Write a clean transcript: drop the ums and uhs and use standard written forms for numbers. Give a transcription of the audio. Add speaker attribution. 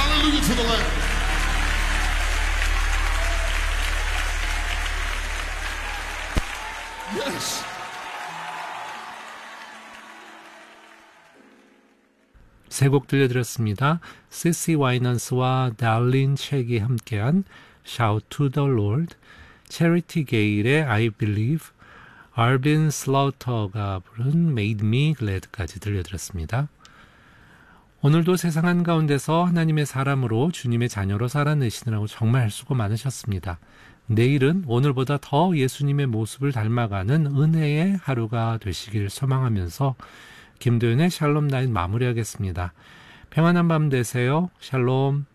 Speaker 1: Hallelujah to the Lamb. Yes.
Speaker 2: 세 곡 들려드렸습니다. 시시 와이넌스와 달린 책이 함께한 Shout to the Lord, 체리티 게일의 I Believe, 알빈 슬라우터가 부른 Made Me Glad까지 들려드렸습니다. 오늘도 세상 한가운데서 하나님의 사람으로 주님의 자녀로 살아내시느라고 정말 수고 많으셨습니다. 내일은 오늘보다 더 예수님의 모습을 닮아가는 은혜의 하루가 되시길 소망하면서 김도연의 샬롬 나잇 마무리하겠습니다. 평안한 밤 되세요. 샬롬.